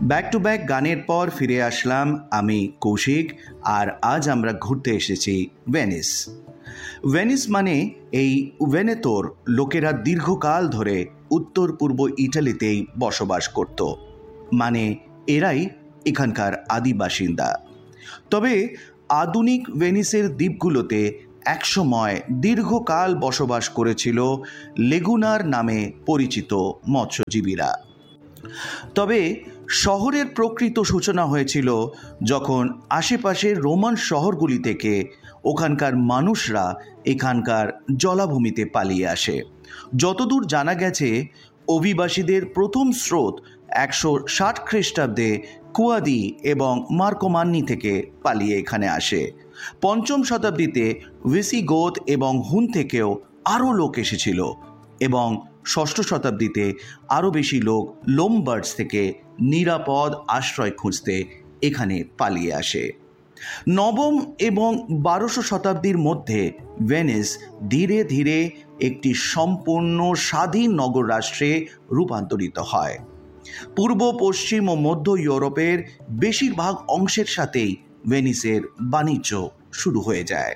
Back to back গানের পর ফিরে আসলাম আমি কৌশিক। আর আজ আমরা ঘুরতে এসেছি ভেনিস। ভেনিস মানে এই ভেনেতোর লোকেরা দীর্ঘকাল ধরে উত্তর পূর্ব ইটালিতেই বসবাস করত, মানে এরাই এখানকার আদি বাসিন্দা। তবে আধুনিক ভেনিসের দ্বীপগুলোতে একসময় দীর্ঘকাল বসবাস করেছিল লেগুনার নামে পরিচিত মৎস্যজীবীরা। তবে শহরের প্রকৃত সূচনা হয়েছিল যখন আশেপাশের রোমান শহরগুলি থেকে ওখানকার মানুষরা এখানকার জলাভূমিতে পালিয়ে আসে। যতদূর জানা গেছে, অভিবাসীদের প্রথম স্রোত 160 খ্রিস্টাব্দে কুয়াদি এবং মার্কোমান্নি থেকে পালিয়ে এখানে আসে। পঞ্চম শতাব্দীতে ভিসিগোথ এবং হুন থেকেও আরও লোক এসেছিল এবং ষষ্ঠ শতাব্দীতে আরও বেশি লোক লোমবার্ডস থেকে নিরাপদ আশ্রয় খুঁজতে এখানে পালিয়ে আসে। নবম এবং 12শো শতাব্দীর মধ্যে ভেনিস ধীরে ধীরে একটি সম্পূর্ণ স্বাধীন নগর রাষ্ট্রে রূপান্তরিত হয়। পূর্ব, পশ্চিম ও মধ্য ইউরোপের বেশিরভাগ অংশের সাথেই ভেনিসের বাণিজ্য শুরু হয়ে যায়।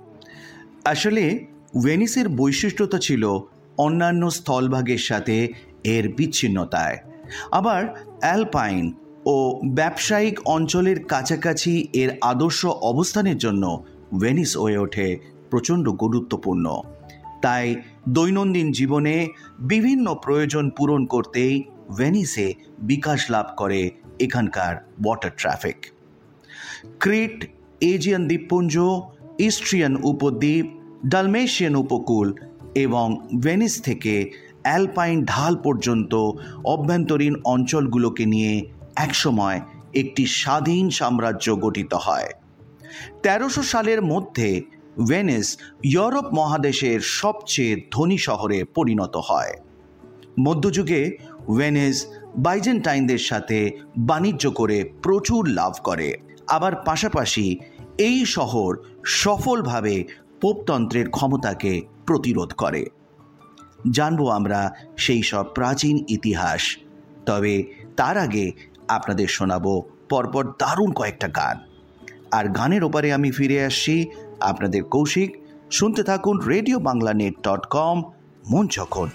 আসলে ভেনিসের বৈশিষ্ট্যতা ছিল অন্যান্য স্থলভাগের সাথে এর বিচ্ছিন্নতায়। আবার অ্যালপাইন ও ব্যবসায়িক অঞ্চলের কাছাকাছি এর আদর্শ অবস্থানের জন্য ভেনিস হয়ে ওঠে প্রচণ্ড গুরুত্বপূর্ণ। তাই দৈনন্দিন জীবনে বিভিন্ন প্রয়োজন পূরণ করতেই ভেনিসে বিকাশ লাভ করে এখানকার ওয়াটার ট্রাফিক। ক্রিট, এজিয়ান দ্বীপপুঞ্জ, ইস্ট্রিয়ান উপদ্বীপ, ডালমেশিয়ান উপকূল এবং ভেনিস থেকে অ্যালপাইন ঢাল পর্যন্ত অভ্যন্তরীণ অঞ্চলগুলোকে নিয়ে একসময় একটি স্বাধীন সাম্রাজ্য গঠিত হয়। 1300 সালের মধ্যে ভেনিস ইউরোপ মহাদেশের সবচেয়ে ধনী শহরে পরিণত হয়। মধ্যযুগে ভেনিস বাইজেন্টাইনদের সাথে বাণিজ্য করে প্রচুর লাভ করে। আবার পাশাপাশি এই শহর সফলভাবে পোপতন্ত্রের ক্ষমতাকে প্রতিরোধ করে। জানবো আমরা সেই সব প্রাচীন ইতিহাস। তবে তার আগে আপনাদের শোনাবো পরপর দারুণ কয়েকটা গান। আর গানের ওপারে আমি ফিরে আসছি, আপনাদের কৌশিক। শুনতে থাকুন রেডিও বাংলা নেট.com, মন যখন